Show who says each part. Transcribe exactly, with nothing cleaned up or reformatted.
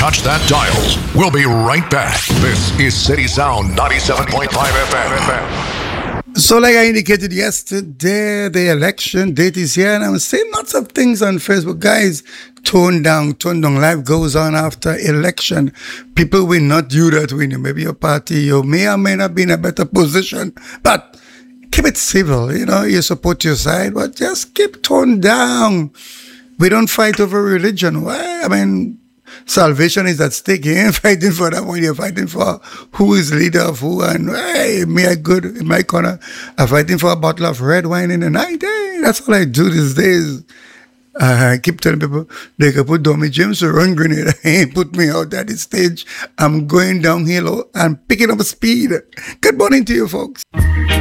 Speaker 1: touch that dial. We'll be right back. This is City Sound ninety-seven point five F M.
Speaker 2: So like I indicated yesterday, the election date is here, and I'm saying lots of things on Facebook. Guys, tone down, tone down. Life goes on after election. People will not do that when you maybe your party, you may or may not be in a better position, but keep it civil. You know, you support your side, but just keep tone down. We don't fight over religion. Why? I mean, salvation is at stake. You ain't fighting for that one. You're fighting for who is leader of who. And hey, me a good in my corner. I'm fighting for a bottle of red wine in the night. Hey, that's all I do these days. Uh, I keep telling people they can put Dommy James to run grenade. Ain't put me out at this stage. I'm going downhill and picking up speed. Good morning to you, folks.